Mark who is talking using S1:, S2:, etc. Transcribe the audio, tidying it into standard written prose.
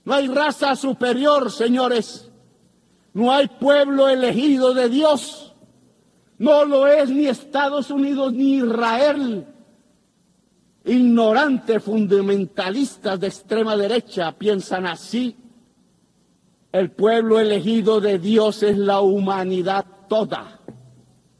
S1: No hay raza superior, señores. No hay pueblo elegido de Dios. No lo es ni Estados Unidos ni Israel. Ignorantes fundamentalistas de extrema derecha piensan así. El pueblo elegido de Dios es la humanidad toda.